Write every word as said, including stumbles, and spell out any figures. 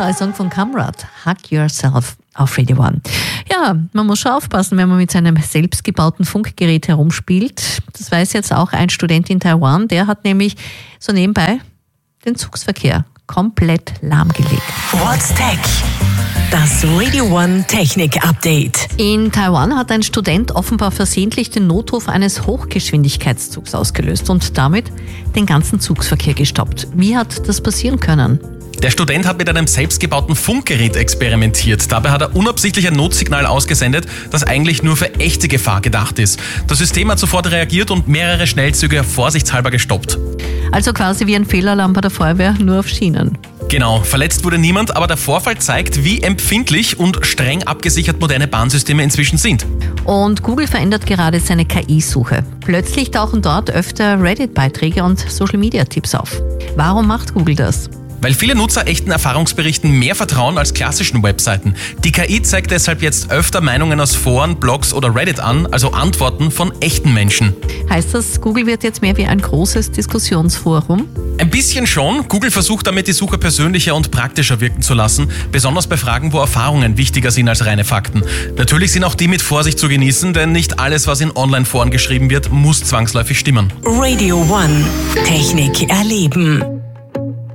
neue Song von Kamrat, Hug Yourself, auf Radio One. Ja, man muss schon aufpassen, wenn man mit seinem selbstgebauten Funkgerät herumspielt. Das weiß jetzt auch ein Student in Taiwan, der hat nämlich so nebenbei den Zugsverkehr komplett lahmgelegt. What's Tech? Das Radio One Technik Update. In Taiwan hat ein Student offenbar versehentlich den Notruf eines Hochgeschwindigkeitszugs ausgelöst und damit den ganzen Zugsverkehr gestoppt. Wie hat das passieren können? Der Student hat mit einem selbstgebauten Funkgerät experimentiert. Dabei hat er unabsichtlich ein Notsignal ausgesendet, das eigentlich nur für echte Gefahr gedacht ist. Das System hat sofort reagiert und mehrere Schnellzüge vorsichtshalber gestoppt. Also quasi wie ein Fehlalarm bei der Feuerwehr, nur auf Schienen. Genau, verletzt wurde niemand, aber der Vorfall zeigt, wie empfindlich und streng abgesichert moderne Bahnsysteme inzwischen sind. Und Google verändert gerade seine K I-Suche. Plötzlich tauchen dort öfter Reddit-Beiträge und Social-Media-Tipps auf. Warum macht Google das? Weil viele Nutzer echten Erfahrungsberichten mehr vertrauen als klassischen Webseiten. Die K I zeigt deshalb jetzt öfter Meinungen aus Foren, Blogs oder Reddit an, also Antworten von echten Menschen. Heißt das, Google wird jetzt mehr wie ein großes Diskussionsforum? Ein bisschen schon. Google versucht damit, die Suche persönlicher und praktischer wirken zu lassen, besonders bei Fragen, wo Erfahrungen wichtiger sind als reine Fakten. Natürlich sind auch die mit Vorsicht zu genießen, denn nicht alles, was in Online-Foren geschrieben wird, muss zwangsläufig stimmen. Radio One Technik erleben.